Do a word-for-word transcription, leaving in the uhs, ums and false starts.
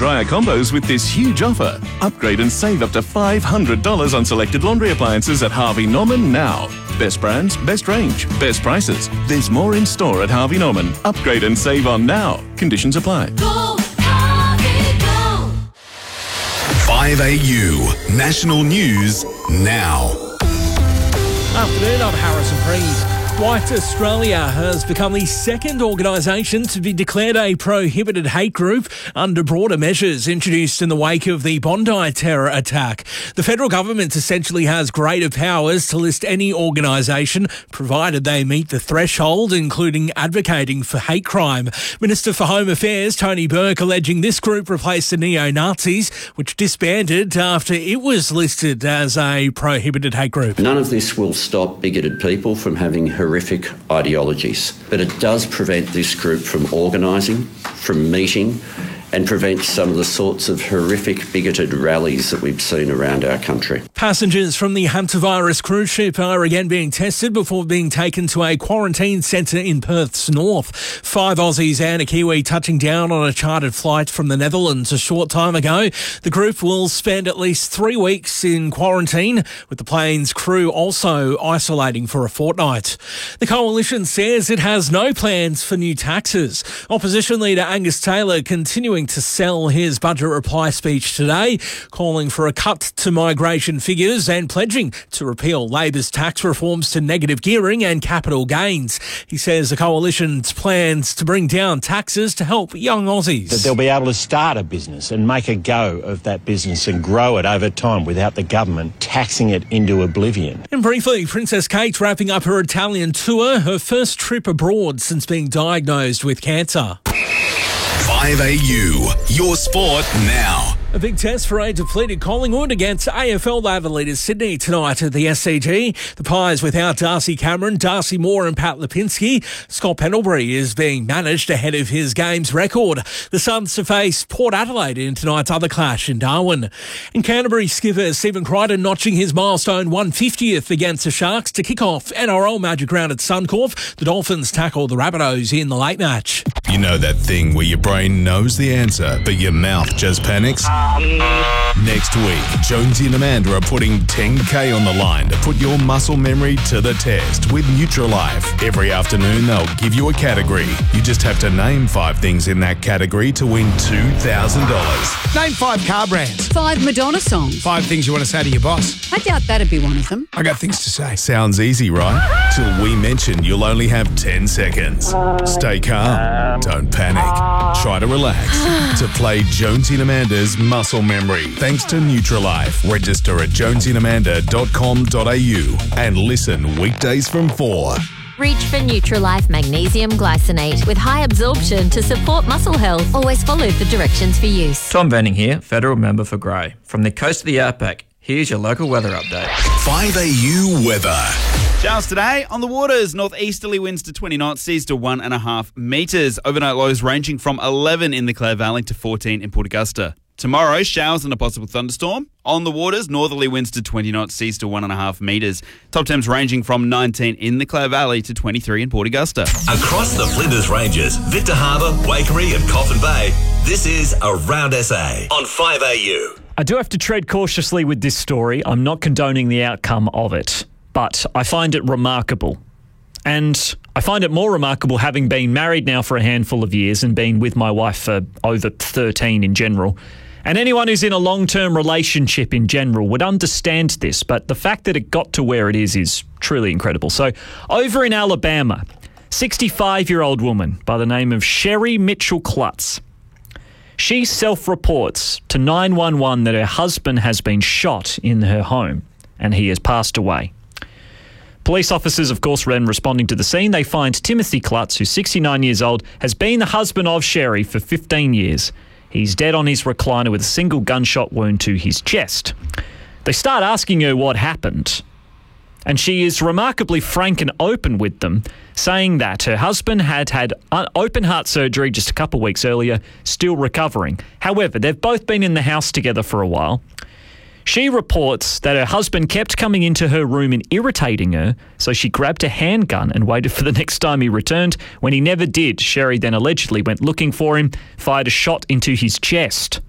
dryer combos with this huge offer. Upgrade and save up to five hundred dollars on selected laundry appliances at Harvey Norman now. Best brands, best range, best prices. There's more in store at Harvey Norman. Upgrade and save on now. Conditions apply. Go, Harvey, go. five A U National News now. Afternoon, I'm Harrison Freed. White Australia has become the second organisation to be declared a prohibited hate group under broader measures introduced in the wake of the Bondi terror attack. The federal government essentially has greater powers to list any organisation, provided they meet the threshold, including advocating for hate crime. Minister for Home Affairs Tony Burke alleging this group replaced the neo-Nazis, which disbanded after it was listed as a prohibited hate group. None of this will stop bigoted people from having horrific ideologies, but it does prevent this group from organising, from meeting, and prevent some of the sorts of horrific bigoted rallies that we've seen around our country. Passengers from the Hantavirus cruise ship are again being tested before being taken to a quarantine centre in Perth's north. Five Aussies and a Kiwi touching down on a chartered flight from the Netherlands a short time ago. The group will spend at least three weeks in quarantine, with the plane's crew also isolating for a fortnight. The Coalition says it has no plans for new taxes. Opposition leader Angus Taylor continuing to sell his budget reply speech today, calling for a cut to migration figures and pledging to repeal Labor's tax reforms to negative gearing and capital gains. He says the Coalition's plans to bring down taxes to help young Aussies. That they'll be able to start a business and make a go of that business and grow it over time without the government taxing it into oblivion. And briefly, Princess Kate wrapping up her Italian tour, her first trip abroad since being diagnosed with cancer. five A U, your sport now. A big test for a depleted Collingwood against A F L ladder leaders Sydney tonight at the S C G. The Pies without Darcy Cameron, Darcy Moore and Pat Lipinski. Scott Pendlebury is being managed ahead of his game's record. The Suns to face Port Adelaide in tonight's other clash in Darwin. And Canterbury skipper Stephen Crichton notching his milestone one hundred fiftieth against the Sharks to kick off N R L Magic Round at Suncorp. The Dolphins tackle the Rabbitohs in the late match. You know that thing where your brain knows the answer, but your mouth just panics? Next week, Jonesy and Amanda are putting ten K on the line to put your muscle memory to the test with Nutrilife. Every afternoon, they'll give you a category. You just have to name five things in that category to win two thousand dollars. Name five car brands. Five Madonna songs. Five things you want to say to your boss. I doubt that'd be one of them. I got things to say. Sounds easy, right? Till we mention you'll only have ten seconds. Stay calm. Don't panic. Try to relax. To play Jonesy and Amanda's Muscle Memory. Thanks to Nutrilife. Register at jonesy and amanda dot com dot a u and listen weekdays from four. Reach for Nutrilife Magnesium Glycinate with high absorption to support muscle health. Always follow the directions for use. Tom Venning here, Federal Member for Grey. From the coast of the Outback, here's your local weather update. five A U weather. Showers today on the waters. Northeasterly winds to twenty knots, seas to one and a half metres. Overnight lows ranging from eleven in the Clare Valley to fourteen in Port Augusta. Tomorrow, showers and a possible thunderstorm. On the waters, northerly winds to twenty knots, seas to one and a half metres. Top temps ranging from nineteen in the Clare Valley to twenty-three in Port Augusta. Across the Flinders Ranges, Victor Harbour, Waikerie and Coffin Bay, this is Around S A on five A U. I do have to tread cautiously with this story. I'm not condoning the outcome of it, but I find it remarkable. And I find it more remarkable having been married now for a handful of years and been with my wife for over thirteen in general. And anyone who's in a long-term relationship in general would understand this, but the fact that it got to where it is is truly incredible. So over in Alabama, sixty-five-year-old woman by the name of Sherry Mitchell Klutz. She self-reports to nine one one that her husband has been shot in her home and he has passed away. Police officers, of course, when responding to the scene, they find Timothy Klutz, who's sixty-nine years old, has been the husband of Sherry for fifteen years. He's dead on his recliner with a single gunshot wound to his chest. They start asking her what happened, and she is remarkably frank and open with them, saying that her husband had had open heart surgery just a couple of weeks earlier, still recovering. However, they've both been in the house together for a while. She reports that her husband kept coming into her room and irritating her, so she grabbed a handgun and waited for the next time he returned. When he never did, Sherry then allegedly went looking for him, fired a shot into his chest.